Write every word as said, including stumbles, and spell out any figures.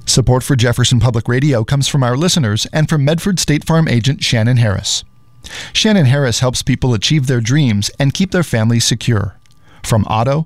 Support for Jefferson Public Radio comes from our listeners and from Medford State Farm agent Shannon Harris. Shannon Harris helps people achieve their dreams and keep their families secure. From auto,